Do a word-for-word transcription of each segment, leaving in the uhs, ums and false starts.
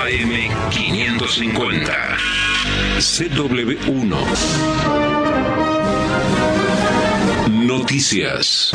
A M quinientos cincuenta. C W uno. Noticias.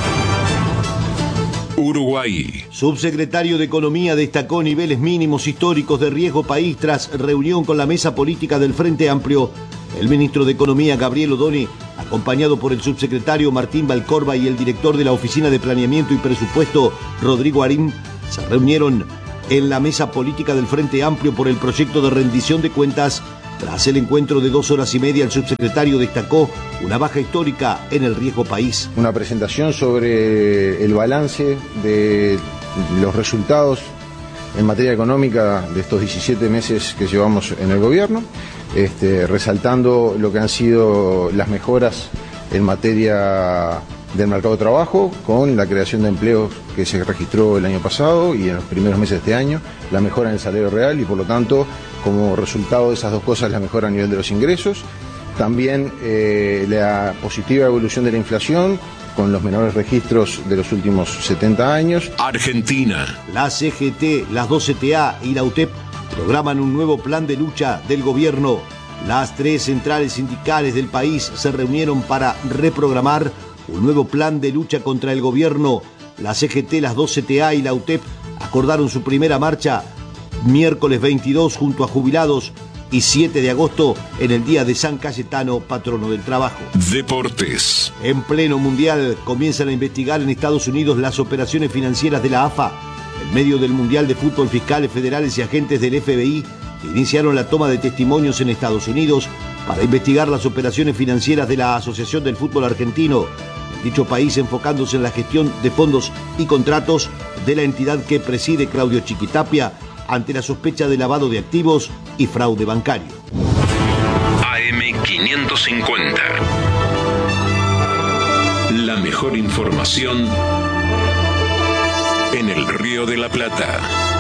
Uruguay. Subsecretario de Economía destacó niveles mínimos históricos de riesgo país tras reunión con la mesa política del Frente Amplio. El ministro de Economía, Gabriel Odoni, acompañado por el subsecretario Martín Valcorba y el director de la Oficina de Planeamiento y Presupuesto, Rodrigo Arim, se reunieron en la mesa política del Frente Amplio por el proyecto de rendición de cuentas. Tras el encuentro de dos horas y media, el subsecretario destacó una baja histórica en el riesgo país. Una presentación sobre el balance de los resultados en materia económica de estos diecisiete meses que llevamos en el gobierno, este, resaltando lo que han sido las mejoras en materia del mercado de trabajo, con la creación de empleos que se registró el año pasado y en los primeros meses de este año, la mejora en el salario real y por lo tanto, como resultado de esas dos cosas, la mejora a nivel de los ingresos. También eh, la positiva evolución de la inflación, con los menores registros de los últimos setenta años. Argentina. La C G T, las dos C T A y la U T E P programan un nuevo plan de lucha del gobierno. Las tres centrales sindicales del país se reunieron para reprogramar un nuevo plan de lucha contra el gobierno. La C G T, las dos C T A y la U T E P acordaron su primera marcha miércoles veintidós junto a jubilados y siete de agosto en el Día de San Cayetano, patrono del trabajo. Deportes. En pleno mundial comienzan a investigar en Estados Unidos las operaciones financieras de la A F A. En medio del Mundial de Fútbol, fiscales federales y agentes del F B I iniciaron la toma de testimonios en Estados Unidos para investigar las operaciones financieras de la Asociación del Fútbol Argentino, en dicho país enfocándose en la gestión de fondos y contratos de la entidad que preside Claudio Chiquitapia ante la sospecha de lavado de activos y fraude bancario. A M quinientos cincuenta. La mejor información en el Río de la Plata.